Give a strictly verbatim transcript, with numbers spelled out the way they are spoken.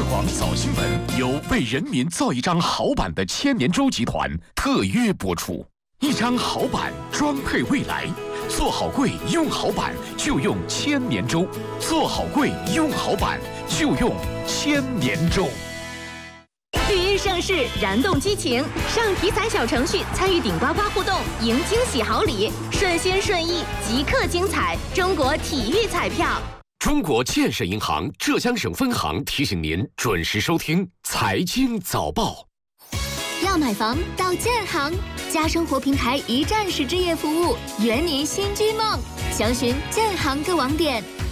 广早新闻由为人民造一张好版的千年舟集团特约播出。一张好版装配未来，做好柜用好版就用千年舟，做好柜用好版就用千年舟。 绿茵盛世，燃动激情，上体彩小程序参与顶呱呱互动，赢惊喜好礼，顺心顺意，即刻精彩！中国体育彩票。 中国建设银行浙江省分行提醒您准时收听财经早报。 要买房到建行，家生活平台一站式置业服务，圆您新居梦。详询建行各网点。